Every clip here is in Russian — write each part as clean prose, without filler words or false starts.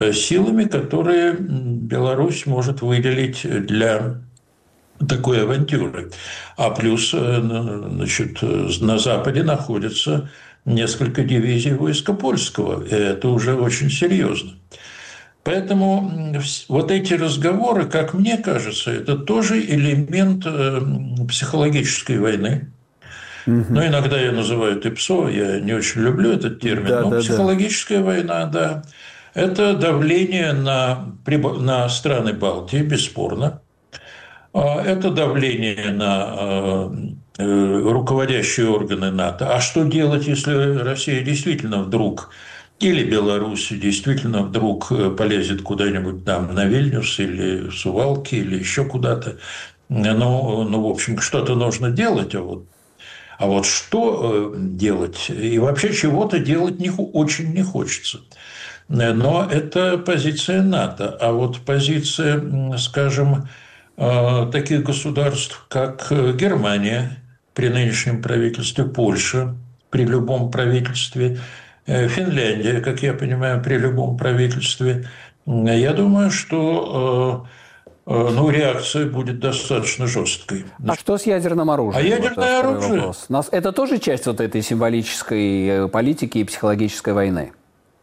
силами, которые Беларусь может выделить для такой авантюры. А плюс, значит, на Западе находится несколько дивизий войска польского, и это уже очень серьезно. Поэтому вот эти разговоры, как мне кажется, это тоже элемент психологической войны. Но Мгм. иногда ее называют ИПСО, я не очень люблю этот термин, Да, но да, да. психологическая война, да, это давление на страны Балтии, бесспорно. Это давление на руководящие органы НАТО. А что делать, если Россия действительно вдруг или Беларусь действительно вдруг полезет куда-нибудь там на Вильнюс или в Сувалки или еще куда-то? Ну, в общем, что-то нужно делать, а вот что делать? И вообще чего-то делать очень не хочется. Но это позиция НАТО. А вот позиция, скажем, таких государств, как Германия при нынешнем правительстве, Польша при любом правительстве, Финляндия, как я понимаю, при любом правительстве, я думаю, что ну, реакция будет достаточно жесткой. А что с ядерным А оружием? Вот ядерное второй оружие? вопрос. Это тоже часть вот этой символической политики и психологической войны?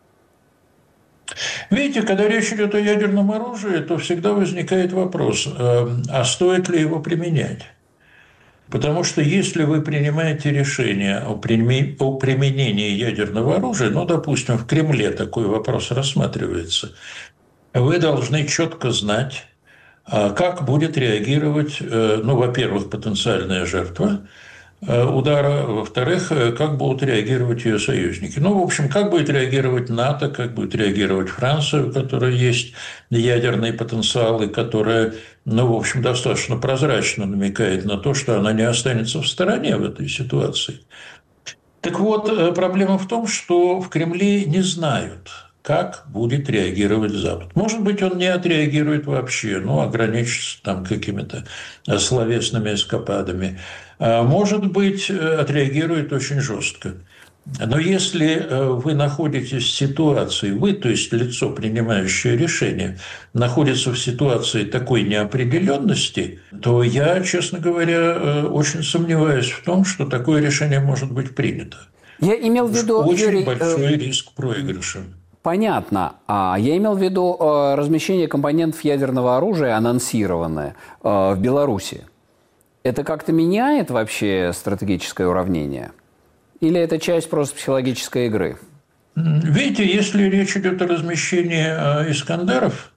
Видите, когда речь идет о ядерном оружии, то всегда возникает вопрос, а стоит ли его применять? Потому что если вы принимаете решение о применении ядерного оружия, ну, допустим, в Кремле такой вопрос рассматривается, вы должны четко знать, как будет реагировать, ну, во-первых, потенциальная жертва удара, во-вторых, как будут реагировать ее союзники. Ну, в общем, как будет реагировать НАТО, как будет реагировать Франция, у которой есть ядерный потенциал, и которая, ну, в общем, достаточно прозрачно намекает на то, что она не останется в стороне в этой ситуации. Так вот, проблема в том, что в Кремле не знают, как будет реагировать Запад. Может быть, он не отреагирует вообще, ну, ограничится там какими-то словесными эскападами. Может быть, отреагирует очень жестко. Но если вы находитесь в ситуации, вы, то есть лицо, принимающее решение, находится в ситуации такой неопределенности, то я, честно говоря, очень сомневаюсь в том, что такое решение может быть принято. Я имел в Уж виду, очень Юрий, большой риск проигрыша. понятно. Я имел в виду размещение компонентов ядерного оружия, анонсированное в Беларуси. Это как-то меняет вообще стратегическое уравнение? Или это часть просто психологической игры? Видите, если речь идет о размещении «Искандеров»,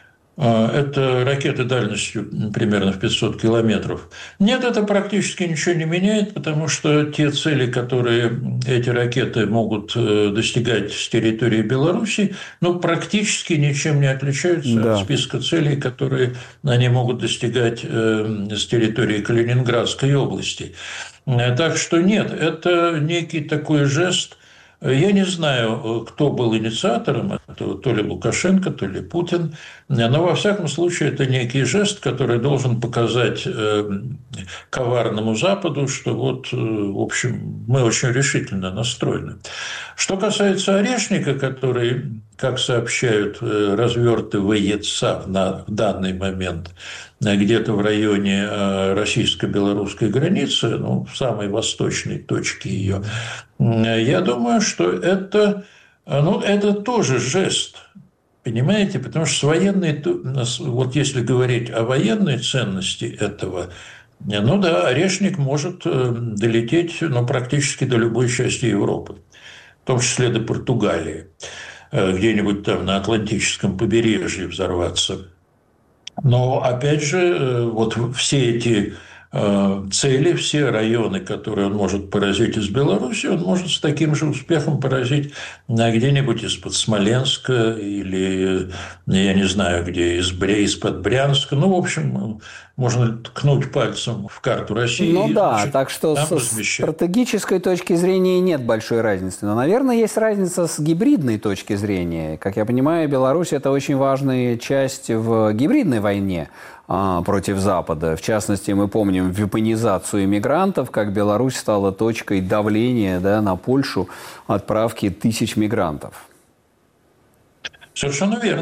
это ракеты дальностью примерно в 500 километров. Нет, это практически ничего не меняет, потому что те цели, которые эти ракеты могут достигать с территории Беларуси, ну, практически ничем не отличаются от Да. списка целей, которые они могут достигать с территории Калининградской области. Так что нет, это некий такой жест. Я не знаю, кто был инициатором этого, то ли Лукашенко, то ли Путин, но во всяком случае это некий жест, который должен показать коварному Западу, что вот, в общем, мы очень решительно настроены. Что касается Орешника, который, как сообщают, развертывается в данный момент где-то в районе российско-белорусской границы, ну, в самой восточной точке ее, я думаю, что это, ну, это тоже жест. Понимаете, потому что с военной, вот если говорить о военной ценности этого, ну да, Орешник может долететь, ну, практически до любой части Европы, в том числе до Португалии, где-нибудь там на Атлантическом побережье взорваться. Но, опять же, вот все эти цели, все районы, которые он может поразить из Беларуси, он может с таким же успехом поразить где-нибудь из-под Смоленска или, я не знаю, где, из-под Брянска. Ну, в общем, можно ткнуть пальцем в карту Ну России и, да, значит, так что там со размещать. стратегической точки зрения нет большой разницы. Но, наверное, есть разница с гибридной точки зрения. Как я понимаю, Беларусь – это очень важная часть в гибридной войне против Запада. В частности, мы помним вепонизацию иммигрантов, как Беларусь стала точкой давления, да, на Польшу отправки тысяч мигрантов. Совершенно верно.